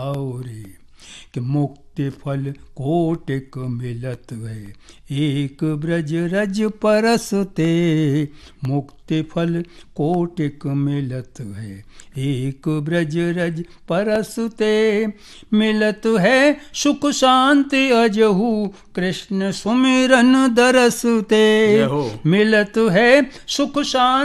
औरे कि मुक्ति फल कोटिक मिलत है, एक ब्रज रज परस ते। मुक्ति फल कोटिक मिलत है, एक ब्रज रज परस ते। मिलत है सुख शांति अजहु, कृष्ण सुमिरन दरस ते। मिलत है सुख शांति